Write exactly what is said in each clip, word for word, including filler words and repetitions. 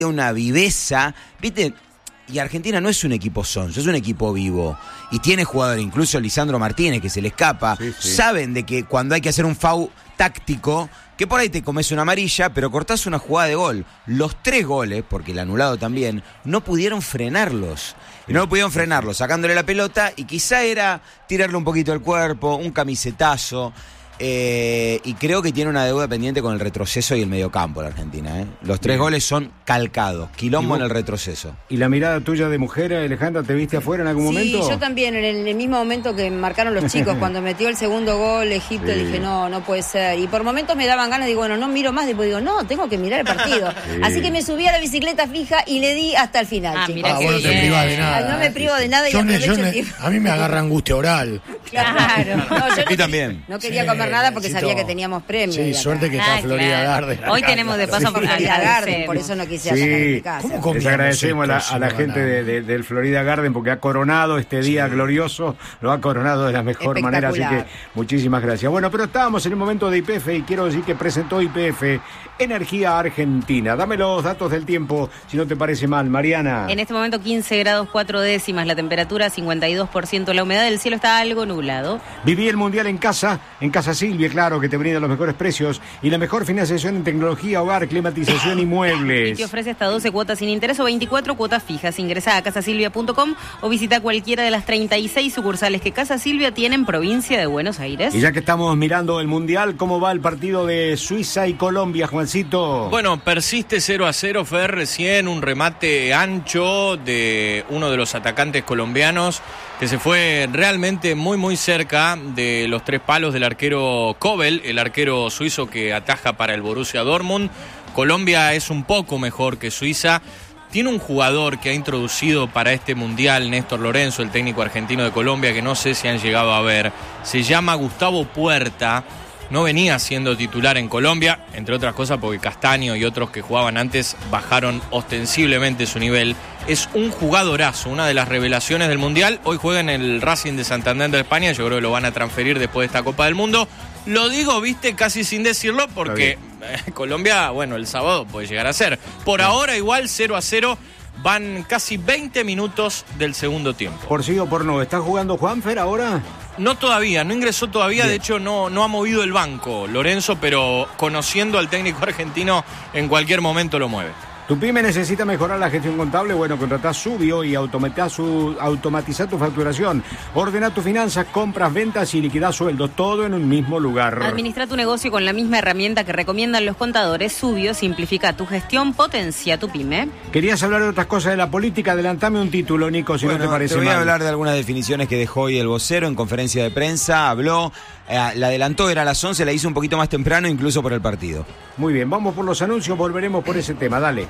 una viveza, ¿viste? Y Argentina no es un equipo sonso, es un equipo vivo. Y tiene jugadores, incluso Lisandro Martínez, que se le escapa. Sí, sí. Saben de que cuando hay que hacer un foul táctico, que por ahí te comes una amarilla, pero cortás una jugada de gol. Los tres goles, porque el anulado también, no pudieron frenarlos. Y no pudieron frenarlos, sacándole la pelota, y quizá era tirarle un poquito el cuerpo, un camisetazo. Eh, y creo que tiene una deuda pendiente con el retroceso y el mediocampo la Argentina, ¿eh? Los tres Bien. goles son calcados, quilombo en el retroceso. ¿Y la mirada tuya de mujer, Alejandra, te viste afuera en algún sí, momento? Sí, yo también, en el, en el mismo momento que marcaron los chicos, cuando metió el segundo gol Egipto, sí. dije, no, no puede ser. Y por momentos me daban ganas, digo, bueno, no miro más, después digo, no, tengo que mirar el partido. Sí. Así que me subí a la bicicleta fija y le di hasta el final, ah, chicos. Mira ah, que bueno, bien. te privas de nada. No me privo de nada y yo aprovecho ne, el tiempo. A mí me agarra angustia oral. Claro. No, yo y también. No quería sí, comer nada porque necesito... sabía que teníamos premio. Sí, suerte que está ah, Florida claro. Garden. Hoy tenemos de paso sí. por Florida Garden, por eso no quise sí. sacar de mi casa. Les agradecemos a la, a la gente de, de, del Florida Garden porque ha coronado este día sí. glorioso, lo ha coronado de la mejor manera, así que muchísimas gracias. Bueno, pero estábamos en el momento de I P F y quiero decir que presentó I P F Energía Argentina. Dame los datos del tiempo, si no te parece mal, Mariana. En este momento quince grados cuatro décimas, la temperatura cincuenta y dos por ciento, la humedad del cielo está algo nublado. Viví el Mundial en casa, en Casa Silvia, claro, que te brinda los mejores precios y la mejor financiación en tecnología, hogar, climatización y muebles. Y te ofrece hasta doce cuotas sin interés o veinticuatro cuotas fijas. Ingresá a casa silvia punto com o visita cualquiera de las treinta y seis sucursales que Casa Silvia tiene en provincia de Buenos Aires. Y ya que estamos mirando el Mundial, ¿cómo va el partido de Suiza y Colombia, Juancito? Bueno, persiste cero a cero, fue recién un remate ancho de uno de los atacantes colombianos que se fue realmente muy muy cerca de los tres palos del arquero Kobel, el arquero suizo que ataja para el Borussia Dortmund. Colombia es un poco mejor que Suiza. Tiene un jugador que ha introducido para este mundial, Néstor Lorenzo, el técnico argentino de Colombia, que no sé si han llegado a ver. Se llama Gustavo Puerta. No venía siendo titular en Colombia, entre otras cosas porque Castaño y otros que jugaban antes bajaron ostensiblemente su nivel. Es un jugadorazo, una de las revelaciones del Mundial. Hoy juega en el Racing de Santander de España, yo creo que lo van a transferir después de esta Copa del Mundo. Lo digo, viste, casi sin decirlo, porque eh, Colombia, bueno, el sábado puede llegar a ser. Por ahora igual cero a cero. Van casi veinte minutos del segundo tiempo. Por sí o por no, ¿está jugando Juanfer ahora? No todavía, no ingresó todavía, Bien. de hecho no, no ha movido el banco Lorenzo, pero conociendo al técnico argentino en cualquier momento lo mueve. ¿Tu pyme necesita mejorar la gestión contable? Bueno, contratá Subio y automatizá, su, automatizá tu facturación. Ordena tus finanzas, compras, ventas y liquidá sueldos, todo en un mismo lugar. Administra tu negocio con la misma herramienta que recomiendan los contadores. Subio simplifica tu gestión, potencia tu pyme. Querías hablar de otras cosas de la política, adelantame un título, Nico, si bueno, no te parece mal. Te voy a hablar de algunas definiciones que dejó hoy el vocero en conferencia de prensa, habló, eh, la adelantó, era a las once, la hizo un poquito más temprano, incluso por el partido. Muy bien, vamos por los anuncios, volveremos por ese tema, dale.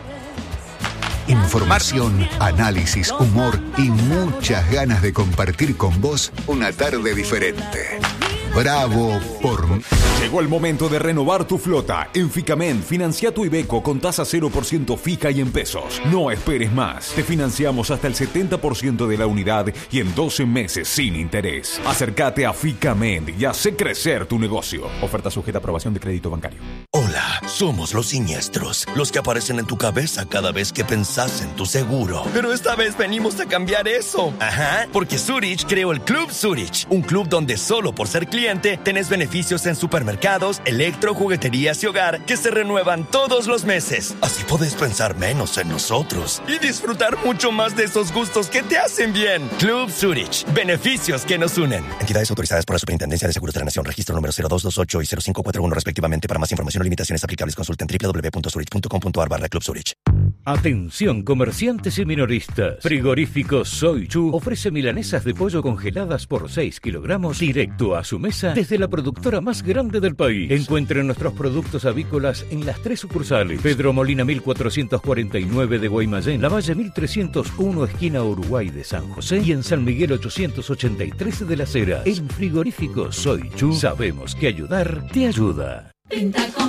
Información, análisis, humor y muchas ganas de compartir con vos una tarde diferente. Bravo por... Llegó el momento de renovar tu flota. En Ficamen, financia tu Iveco con tasa cero por ciento fija y en pesos. No esperes más. Te financiamos hasta el setenta por ciento de la unidad y en doce meses sin interés. Acércate a Ficamen y hace crecer tu negocio. Oferta sujeta a aprobación de crédito bancario. Hola, somos los siniestros, los que aparecen en tu cabeza cada vez que pensás en tu seguro. Pero esta vez venimos a cambiar eso. Ajá, porque Zurich creó el Club Zurich, un club donde solo por ser cliente tenés beneficios en supermercados, electro, jugueterías y hogar que se renuevan todos los meses. Así podés pensar menos en nosotros y disfrutar mucho más de esos gustos que te hacen bien. Club Zurich, beneficios que nos unen. Entidades autorizadas por la Superintendencia de Seguros de la Nación, registro número cero dos dos ocho y cero cinco cuatro uno respectivamente. Para más información o limitaciones aplicables consulten doble u doble u doble u punto zurich punto com punto a r barra Club Zurich. Atención comerciantes y minoristas. Frigorífico Soichu ofrece milanesas de pollo congeladas por seis kilogramos directo a su mesa desde la productora más grande del país. Encuentren nuestros productos avícolas en las tres sucursales. Pedro Molina mil cuatrocientos cuarenta y nueve de Guaymallén, La Valle mil trescientos uno esquina Uruguay de San José y en San Miguel ochocientos ochenta y tres de Las Heras. En Frigorífico Soichu sabemos que ayudar te ayuda.